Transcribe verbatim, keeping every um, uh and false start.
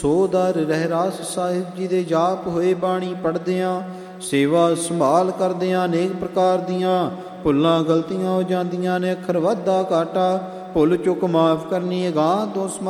ਸੋ ਦਰ ਰਹਿਰਾਸ ਸਾਹਿਬ ਜੀ ਦੇ ਜਾਪ ਹੋਏ ਬਾਣੀ ਪੜ੍ਹਦਿਆਂ, ਸੇਵਾ ਸੰਭਾਲ ਕਰਦਿਆਂ ਅਨੇਕ ਪ੍ਰਕਾਰ ਦੀਆਂ ਭੁੱਲਾਂ ਗਲਤੀਆਂ ਹੋ ਜਾਂਦੀਆਂ ਨੇ। ਅੱਖਰ ਵਾਧਾ ਘਾਟਾ ਭੁੱਲ ਚੁੱਕ ਮਾਫ ਕਰਨੀ, ਅਗਾਂਹ ਤੋਂ